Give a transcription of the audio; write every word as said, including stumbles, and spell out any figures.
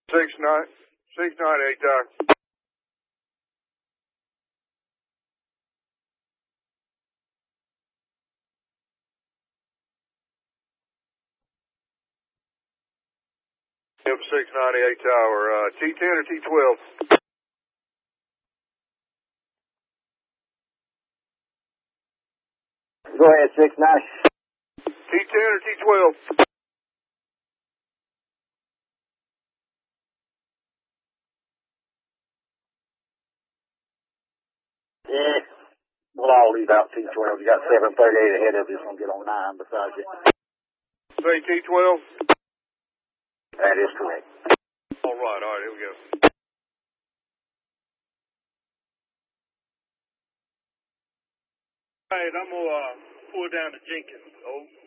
Six nine, six nine eight tower. Yep, six ninety-eight tower. Uh, T ten or T twelve? Go ahead, six nine. T ten or T twelve? Yeah, we'll all leave out T twelve. You got seven thirty-eight ahead of you, so I'll get on nine beside you. Say T twelve? That is correct. All right, all right, here we go. All right, I'm going to uh, pull down to Jenkins. Oh.